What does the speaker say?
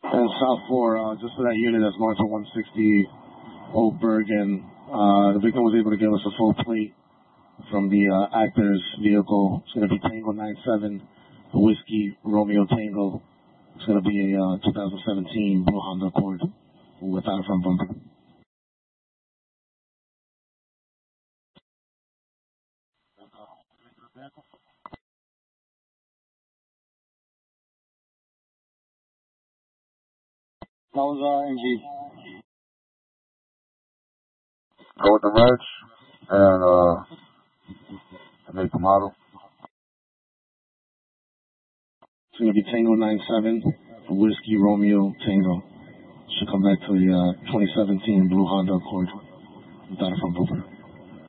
And South 4, just for that unit that's north of 160 Old Bergen. The victim was able to give us a full plate from the actor's vehicle. It's going to be Tango 97, Whiskey Romeo Tango. It's going to be a 2017 Blue Honda Accord without a front bumper. That was MG. Go with the reg and make the model. It's going to be Tango 97, Whiskey Romeo Tango. Should come back to the 2017 Blue Honda Accord without a front bumper.